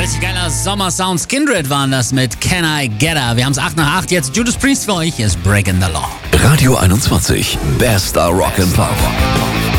richtig geiler Sommersound. Skindred waren das mit Can I Get Her. Wir haben es 8 nach 8. Jetzt Judas Priest für euch. Hier ist Breaking the Law. Radio 21. Bester Rock'n'Pop.